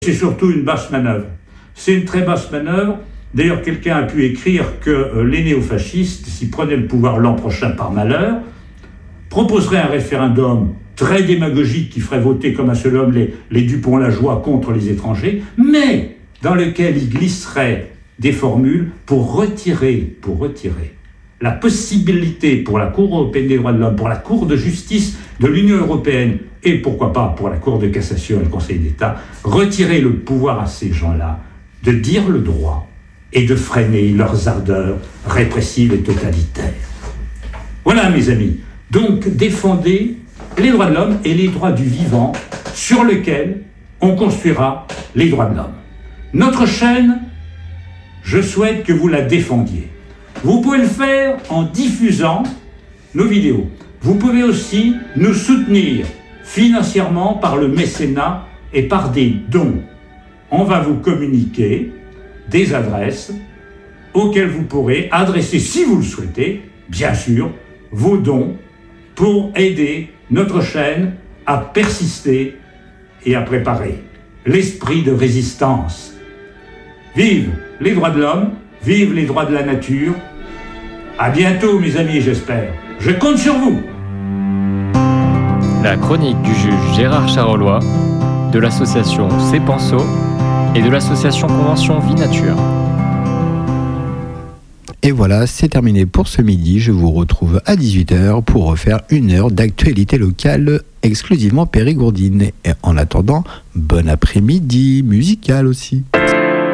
C'est surtout une basse manœuvre. C'est une très basse manœuvre. D'ailleurs, quelqu'un a pu écrire que les néofascistes, s'ils prenaient le pouvoir l'an prochain par malheur, proposeraient un référendum très démagogique qui ferait voter comme un seul homme les Dupont-Lajoie contre les étrangers, mais dans lequel ils glisseraient des formules pour retirer la possibilité pour la Cour européenne des droits de l'homme, pour la Cour de justice de l'Union européenne et pourquoi pas pour la Cour de cassation et le Conseil d'État, retirer le pouvoir à ces gens-là de dire le droit et de freiner leurs ardeurs répressives et totalitaires. Voilà, mes amis. Donc, défendez les droits de l'homme et les droits du vivant sur lesquels on construira les droits de l'homme. Notre chaîne, je souhaite que vous la défendiez. Vous pouvez le faire en diffusant nos vidéos. Vous pouvez aussi nous soutenir financièrement par le mécénat et par des dons. On va vous communiquer des adresses auxquelles vous pourrez adresser, si vous le souhaitez, bien sûr, vos dons pour aider notre chaîne à persister et à préparer l'esprit de résistance. Vive les droits de l'homme, vive les droits de la nature. À bientôt, mes amis, j'espère. Je compte sur vous. La chronique du juge Gérard Charolois, de l'association C'est Penso et de l'association Convention Vie Nature. Et voilà, c'est terminé pour ce midi. Je vous retrouve à 18h pour refaire une heure d'actualité locale exclusivement périgourdine. Et en attendant, bon après-midi musical aussi.